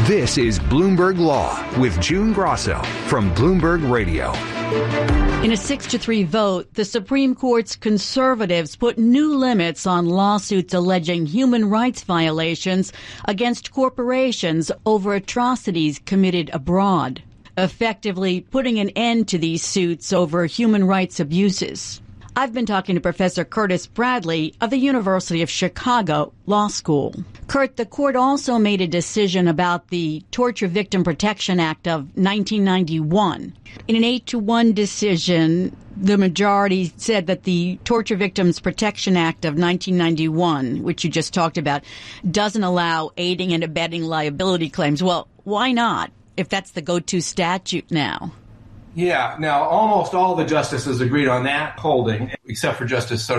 This is Bloomberg Law with June Grosso from Bloomberg Radio. In a 6-3 vote, the Supreme Court's conservatives put new limits on lawsuits alleging human rights violations against corporations over atrocities committed abroad, effectively putting an end to these suits over human rights abuses. I've been talking to Professor Curtis Bradley of the University of Chicago Law School. Kurt, the court also made a decision about the Torture Victim Protection Act of 1991. In an 8-1 decision, the majority said that the Torture Victims Protection Act of 1991, which you just talked about, doesn't allow aiding and abetting liability claims. Well, why not, if that's the go-to statute now? Yeah. Now, almost all the justices agreed on that holding, except for Justice Sotomayor.